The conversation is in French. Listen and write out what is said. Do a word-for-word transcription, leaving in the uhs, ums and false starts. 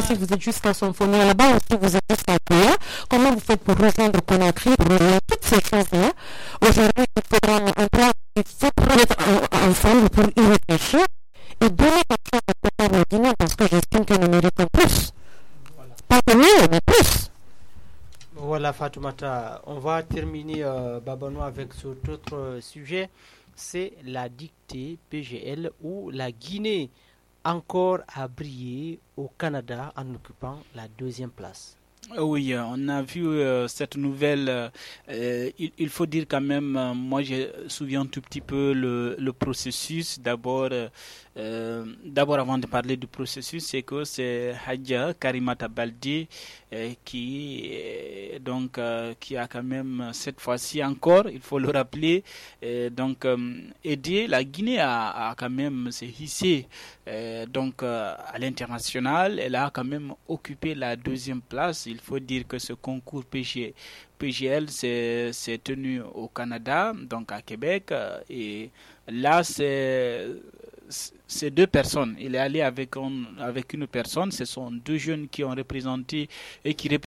aussi vous êtes jusqu'à Symphonie, là-bas aussi vous êtes jusqu'à Koya. Comment vous faites pour rejoindre Conakry, pour rejoindre toutes ces choses-là? Aujourd'hui, il faudra un plan, il faut mettre ensemble pour y réfléchir et donner quelque chose au peuple de Guinée parce que j'estime que nous méritons plus. Voilà. Pas que mieux, mais plus. Voilà Fatoumata, on va terminer euh, Babano avec cet autre sujet, c'est la dictée P G L où la Guinée encore a brillé au Canada en occupant la deuxième place. Oui, on a vu euh, cette nouvelle. Euh, il, il faut dire quand même, euh, moi je me souviens un tout petit peu le, le processus. D'abord, euh, d'abord avant de parler du processus, c'est que c'est Hadja Karimata Baldi euh, qui euh, donc euh, qui a quand même cette fois-ci encore, il faut le rappeler, euh, donc euh, aidé la Guinée à, à quand même se hisser euh, donc euh, à l'international. Elle a quand même occupé la deuxième place. Il faut dire que ce concours P G, P G L s'est, s'est tenu au Canada, donc à Québec. Et là, c'est, c'est deux personnes. Il est allé avec, un, avec une personne. Ce sont deux jeunes qui ont représenté et qui représentent